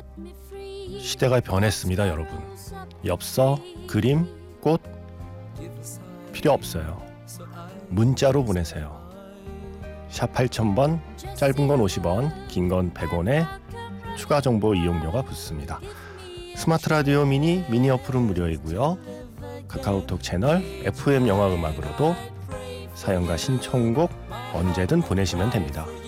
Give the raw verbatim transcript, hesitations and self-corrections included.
시대가 변했습니다, 여러분. 엽서, 그림, 꽃 필요 없어요. 문자로 보내세요. 샵 팔천 번, 짧은 건 오십 원, 긴 건 백 원에 추가 정보 이용료가 붙습니다. 스마트 라디오 미니, 미니 어플은 무료이고요. 카카오톡 채널 에프엠 영화 음악으로도 사연과 신청곡 언제든 보내시면 됩니다.